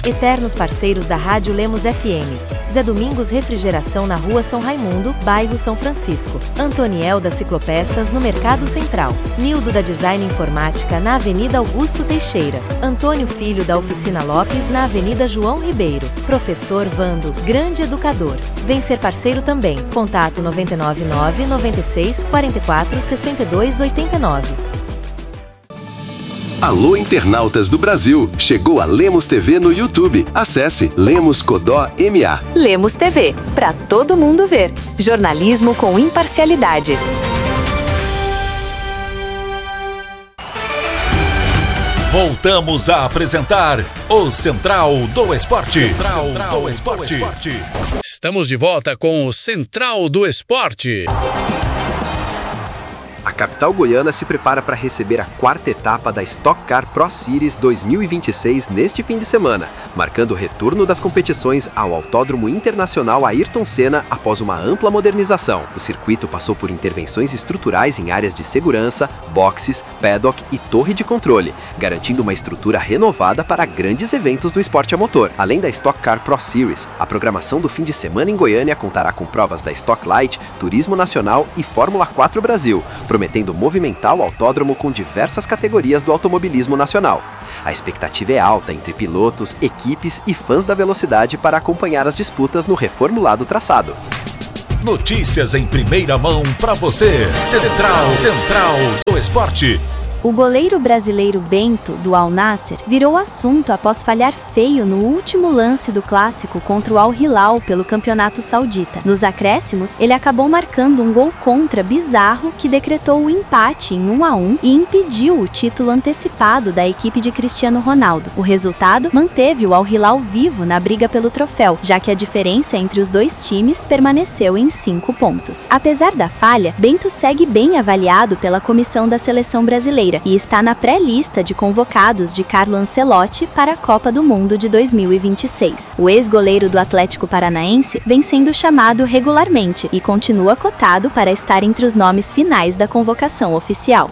Eternos parceiros da Rádio Lemos FM. Zé Domingos Refrigeração na Rua São Raimundo, bairro São Francisco. Antoniel da Ciclopeças no Mercado Central. Nildo da Design Informática na Avenida Augusto Teixeira. Antônio Filho da Oficina Lopes na Avenida João Ribeiro. Professor Vando, grande educador. Vem ser parceiro também. Contato 999 96 44 62 89. Alô, internautas do Brasil! Chegou a Lemos TV no YouTube. Acesse Lemos Codó MA. Lemos TV, para todo mundo ver. Jornalismo com imparcialidade. Voltamos a apresentar o Central do Esporte. Central do Esporte. Estamos de volta com o Central do Esporte. A capital goiana se prepara para receber a quarta etapa da Stock Car Pro Series 2026 neste fim de semana, marcando o retorno das competições ao Autódromo Internacional Ayrton Senna após uma ampla modernização. O circuito passou por intervenções estruturais em áreas de segurança, boxes, paddock e torre de controle, garantindo uma estrutura renovada para grandes eventos do esporte a motor. Além da Stock Car Pro Series, a programação do fim de semana em Goiânia contará com provas da Stock Light, Turismo Nacional e Fórmula 4 Brasil, prometendo movimentar o autódromo com diversas categorias do automobilismo nacional. A expectativa é alta entre pilotos, equipes e fãs da velocidade para acompanhar as disputas no reformulado traçado. Notícias em primeira mão para você. Central do Esporte. O goleiro brasileiro Bento, do Al Nassr, virou assunto após falhar feio no último lance do clássico contra o Al Hilal pelo campeonato saudita. Nos acréscimos, ele acabou marcando um gol contra bizarro que decretou o empate em 1-1 e impediu o título antecipado da equipe de Cristiano Ronaldo. O resultado manteve o Al Hilal vivo na briga pelo troféu, já que a diferença entre os dois times permaneceu em 5 pontos. Apesar da falha, Bento segue bem avaliado pela comissão da seleção brasileira e está na pré-lista de convocados de Carlo Ancelotti para a Copa do Mundo de 2026. O ex-goleiro do Atlético Paranaense vem sendo chamado regularmente e continua cotado para estar entre os nomes finais da convocação oficial.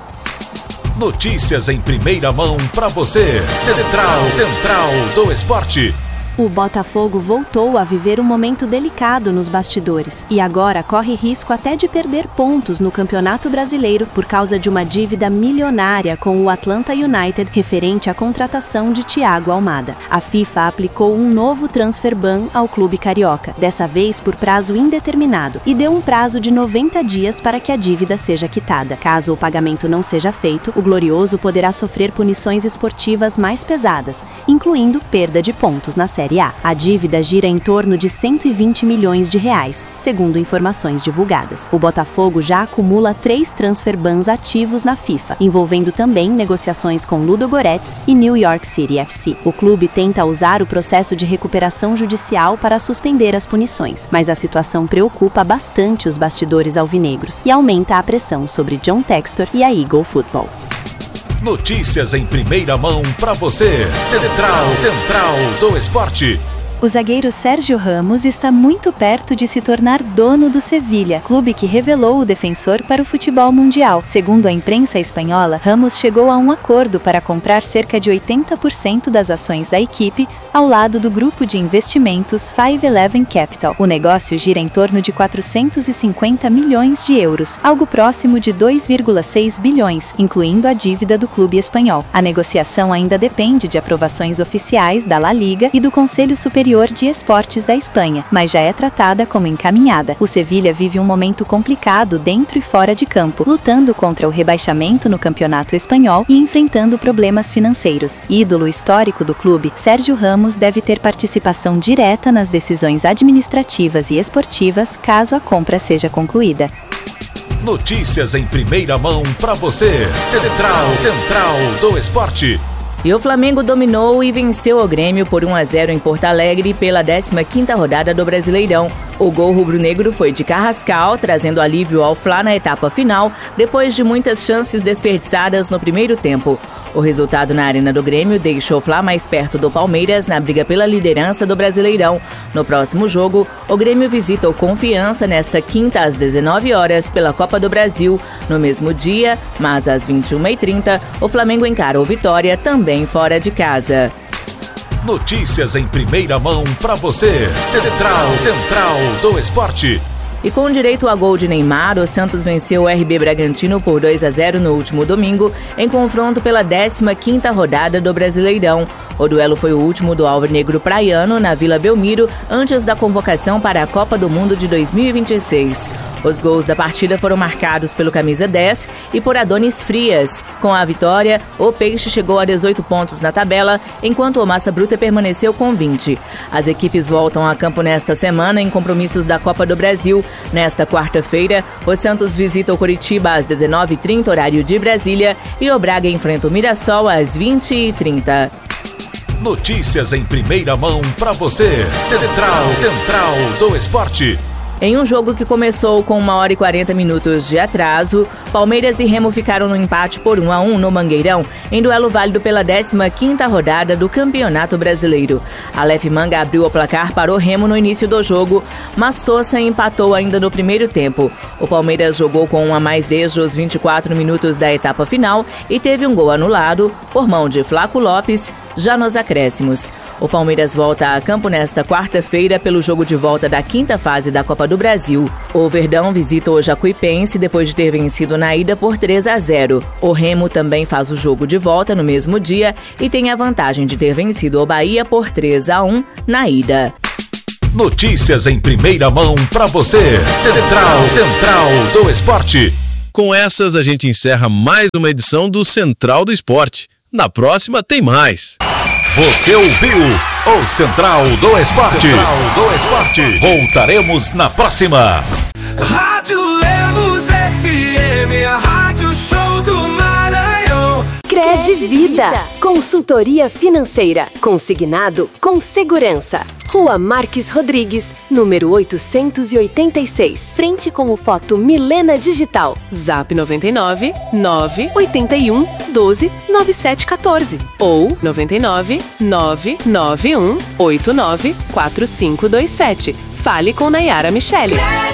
Notícias em primeira mão para você. Central do Esporte. O Botafogo voltou a viver um momento delicado nos bastidores e agora corre risco até de perder pontos no Campeonato Brasileiro por causa de uma dívida milionária com o Atlanta United referente à contratação de Thiago Almada. A FIFA aplicou um novo transfer ban ao clube carioca, dessa vez por prazo indeterminado, e deu um prazo de 90 dias para que a dívida seja quitada. Caso o pagamento não seja feito, o Glorioso poderá sofrer punições esportivas mais pesadas, incluindo perda de pontos na Série A. A dívida gira em torno de 120 milhões de reais, segundo informações divulgadas. O Botafogo já acumula 3 transfer bans ativos na FIFA, envolvendo também negociações com Ludogorets e New York City FC. O clube tenta usar o processo de recuperação judicial para suspender as punições, mas a situação preocupa bastante os bastidores alvinegros e aumenta a pressão sobre John Textor e a Eagle Football. Notícias em primeira mão para você. Central do Esporte. O zagueiro Sérgio Ramos está muito perto de se tornar dono do Sevilha, clube que revelou o defensor para o futebol mundial. Segundo a imprensa espanhola, Ramos chegou a um acordo para comprar cerca de 80% das ações da equipe, ao lado do grupo de investimentos 511 Capital. O negócio gira em torno de 450 milhões de euros, algo próximo de 2,6 bilhões, incluindo a dívida do clube espanhol. A negociação ainda depende de aprovações oficiais da La Liga e do Conselho Superior de Esportes da Espanha, mas já é tratada como encaminhada. O Sevilha vive um momento complicado dentro e fora de campo, lutando contra o rebaixamento no campeonato espanhol e enfrentando problemas financeiros. Ídolo histórico do clube, Sérgio Ramos deve ter participação direta nas decisões administrativas e esportivas caso a compra seja concluída. Notícias em primeira mão para você. Central do Esporte. E o Flamengo dominou e venceu o Grêmio por 1-0 em Porto Alegre pela 15ª rodada do Brasileirão. O gol rubro-negro foi de Carrascal, trazendo alívio ao Fla na etapa final, depois de muitas chances desperdiçadas no primeiro tempo. O resultado na Arena do Grêmio deixou o Fla mais perto do Palmeiras na briga pela liderança do Brasileirão. No próximo jogo, o Grêmio visita o Confiança nesta quinta às 19 horas pela Copa do Brasil. No mesmo dia, mas às 21h30, o Flamengo encara o Vitória também fora de casa. Notícias em primeira mão para você. Central do Esporte. E com direito a gol de Neymar, o Santos venceu o RB Bragantino por 2-0 no último domingo, em confronto pela 15ª rodada do Brasileirão. O duelo foi o último do alvinegro praiano na Vila Belmiro, antes da convocação para a Copa do Mundo de 2026. Os gols da partida foram marcados pelo camisa 10 e por Adonis Frias. Com a vitória, o Peixe chegou a 18 pontos na tabela, enquanto o Massa Bruta permaneceu com 20. As equipes voltam a campo nesta semana em compromissos da Copa do Brasil. Nesta quarta-feira, o Santos visita o Coritiba às 19h30, horário de Brasília, e o Braga enfrenta o Mirassol às 20h30. Notícias em primeira mão para você. Central do Esporte. Em um jogo que começou com 1h e 40 minutos de atraso, Palmeiras e Remo ficaram no empate por 1-1 no Mangueirão, em duelo válido pela 15ª rodada do Campeonato Brasileiro. Aleph Manga abriu o placar para o Remo no início do jogo, mas Sosa empatou ainda no primeiro tempo. O Palmeiras jogou com 1 a mais desde os 24 minutos da etapa final e teve um gol anulado por mão de Flaco Lopes, já nos acréscimos. O Palmeiras volta a campo nesta quarta-feira pelo jogo de volta da 5ª fase da Copa do Brasil. O Verdão visita o Jacuipense depois de ter vencido na ida por 3-0. O Remo também faz o jogo de volta no mesmo dia e tem a vantagem de ter vencido o Bahia por 3-1 na ida. Notícias em primeira mão para você. Central do Esporte. Com essas, a gente encerra mais uma edição do Central do Esporte. Na próxima tem mais. Você ouviu o Central do Esporte. Voltaremos na próxima. Rádio Lemos FM, a rádio show do Maranhão. Credvida, consultoria financeira, consignado com segurança. Rua Marques Rodrigues, número 886, frente com o Foto Milena Digital. Zap 99 981 12 9714 ou 99 991 89 4527. Fale com Nayara Michele.